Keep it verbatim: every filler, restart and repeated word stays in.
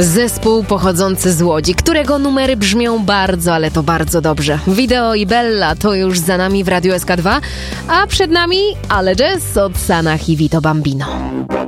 Zespół pochodzący z Łodzi, którego numery brzmią bardzo, ale to bardzo dobrze. Video i Bella to już za nami w Radiu S K dwa, a przed nami Ale Jazz od Sanach i Vito Bambino.